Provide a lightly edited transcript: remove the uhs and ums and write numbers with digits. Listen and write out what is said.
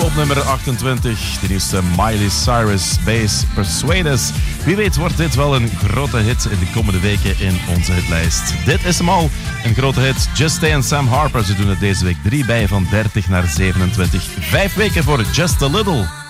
op nummer 28. De nieuwste Miley Cyrus, Bass Persuade Us. Wie weet wordt dit wel een grote hit in de komende weken in onze hitlijst. Dit is hem al, een grote hit. Just Stay en Sam Harper, ze doen het deze week 3 bij van 30 naar 27. 5 weken voor Just a Little.